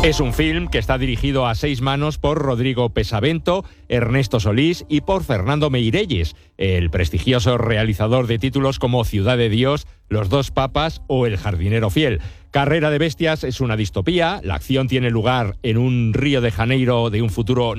Es un film que está dirigido a 6 manos por Rodrigo Pesavento, Ernesto Solís y por Fernando Meirelles, el prestigioso realizador de títulos como Ciudad de Dios, Los dos papas o El jardinero fiel. Carrera de bestias es una distopía, la acción tiene lugar en un Río de Janeiro de un futuro